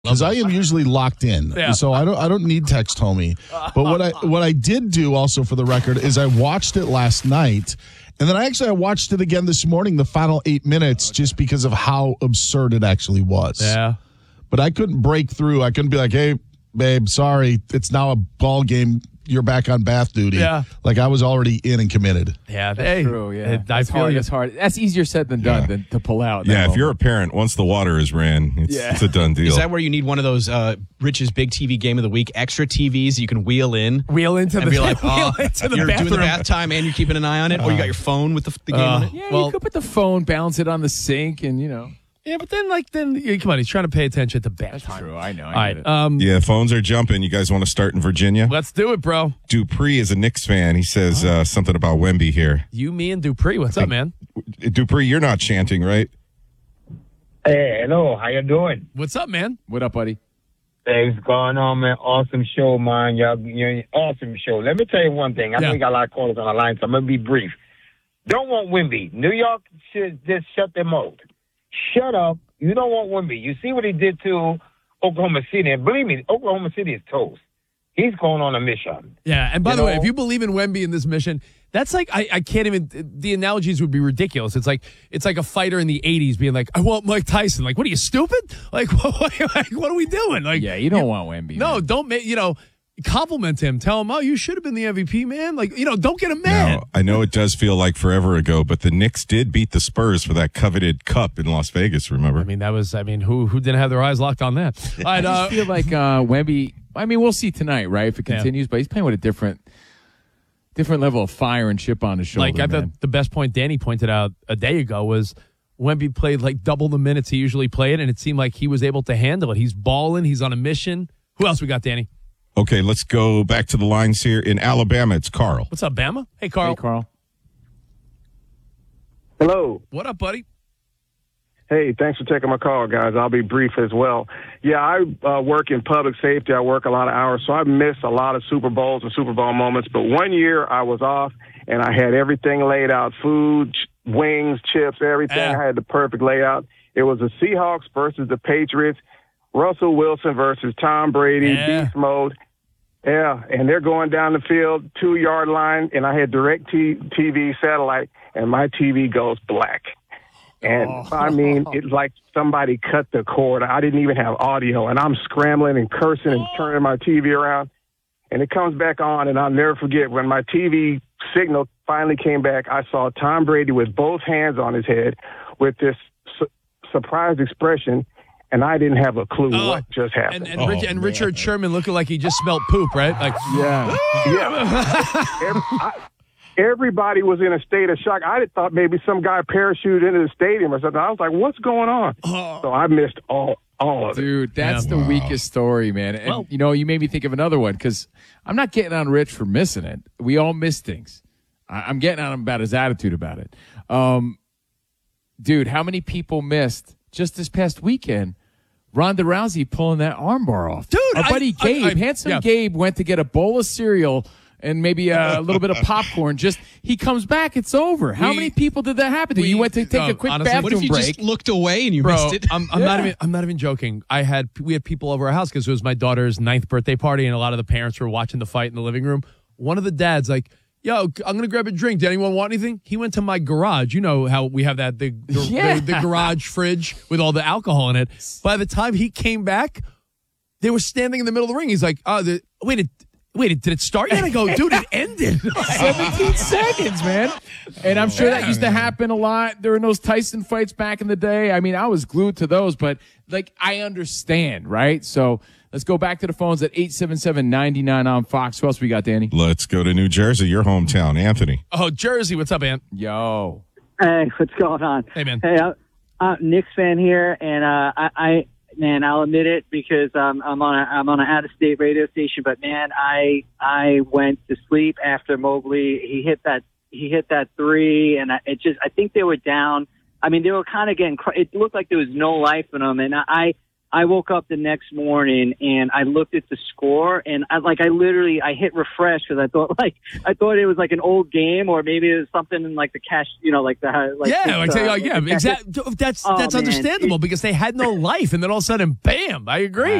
because I am usually locked in, so I don't need text homie. But what I did do also for the record is I watched it last night, and then I watched it again this morning, the final 8 minutes, just because of how absurd it actually was. Yeah, but I couldn't break through. I couldn't be like, hey, babe, sorry, it's now a ball game. You're back on bath duty. Yeah. Like I was already in and committed. Yeah, that's true. Yeah, I feel it's hard. That's easier said than done than to pull out. Yeah, if you're a parent, once the water is ran, it's a done deal. Is that where you need one of those Rich's Big TV Game of the Week extra TVs you can wheel into the you're bathroom. doing the bath time and you're keeping an eye on it, or you got your phone with the game on it? Yeah, you could put the phone, balance it on the sink, and Yeah, but then come on, he's trying to pay attention to bath time. True, I know. All right, yeah, phones are jumping. You guys want to start in Virginia? let's do it, bro. Dupree is a Knicks fan. He says something about Wemby here. You, me, and Dupree. What's up, man? Dupree, you're not chanting, right? Hey, hello. How you doing? What's up, man? What up, buddy? Thanks going on, man. Awesome show, man. You're awesome show. Let me tell you one thing. I know we got a lot of callers on the line, so I'm going to be brief. Don't want Wemby. New York should just shut their mouth. Shut up. You don't want Wemby. You see what he did to Oklahoma City. And believe me, Oklahoma City is toast. He's going on a mission. Yeah, and by the way, if you believe in Wemby in this mission, that's like I can't even. The analogies would be ridiculous. It's like a fighter in the '80s being like, "I want Mike Tyson." Like, what are you, stupid? Like, what are we doing? Like, yeah, you don't want Wemby. No, man. don't make compliment him. Tell him, "Oh, you should have been the MVP, man." Like, don't get him mad. Now, I know it does feel like forever ago, but the Knicks did beat the Spurs for that coveted cup in Las Vegas. Remember? I mean, who didn't have their eyes locked on that? I just feel like Wemby. I mean, we'll see tonight, right? If it continues, but he's playing with a different level of fire and chip on his shoulder. Like, I thought the best point Danny pointed out a day ago was Wemby played like double the minutes he usually played, and it seemed like he was able to handle it. He's balling. He's on a mission. Who else we got, Danny? Okay, let's go back to the lines here. In Alabama, it's Carl. What's up, Bama? Hey, Carl. Hey, Carl. Hello. What up, buddy? Hey, thanks for taking my call, guys. I'll be brief as well. Yeah, I work in public safety. I work a lot of hours, so I miss a lot of Super Bowls and Super Bowl moments. But one year I was off, and I had everything laid out, food, wings, chips, everything. I had the perfect layout. It was the Seahawks versus the Patriots, Russell Wilson versus Tom Brady, beast mode. Yeah, and they're going down the field, 2-yard line, and I had direct TV satellite, and my TV goes black. And I mean, it's like somebody cut the cord. I didn't even have audio, and I'm scrambling and cursing and turning my TV around. And it comes back on, and I'll never forget when my TV signal finally came back, I saw Tom Brady with both hands on his head with this surprised expression, and I didn't have a clue what just happened. And Richard Sherman looking like he just smelled poop, right? Like, Everybody was in a state of shock. I thought maybe some guy parachuted into the stadium or something. I was like, what's going on? So I missed all of it. Dude, that's the weakest story, man. And, you made me think of another one because I'm not getting on Rich for missing it. We all miss things. I'm getting on him about his attitude about it. Dude, how many people missed just this past weekend Ronda Rousey pulling that armbar off? Dude, our buddy Gabe, handsome Gabe, went to get a bowl of cereal and maybe a little bit of popcorn. Just he comes back, it's over. How many people did that happen to? You went to take a quick bathroom break. What if you just looked away and you missed it? I'm not even joking. We had people over our house because it was my daughter's 9th birthday party, and a lot of the parents were watching the fight in the living room. One of the dads like, "Yo, I'm gonna grab a drink. Did anyone want anything?" He went to my garage. You know how we have that the garage fridge with all the alcohol in it. By the time he came back, they were standing in the middle of the ring. He's like, Wait, did it start yet? I go, dude, it ended. 17 seconds, man. And I'm sure that used to happen a lot during those Tyson fights back in the day. I mean, I was glued to those, but, I understand, right? So let's go back to the phones at 877-99 on Fox. Who else we got, Danny? Let's go to New Jersey, your hometown. Anthony. Oh, Jersey. What's up, Ant? Yo. Hey, what's going on? Hey, man. Hey, I'm a Knicks fan here, and Man, I'll admit it because I'm on an out-of-state radio station. But man, I went to sleep after Mobley. He hit that three, and I think they were down. I mean, they were kind of getting. It looked like there was no life in them, and I I woke up the next morning and I looked at the score and I hit refresh because I thought it was like an old game or maybe it was something in like the cash, exactly. That's understandable because they had no life and then all of a sudden, bam! I agree.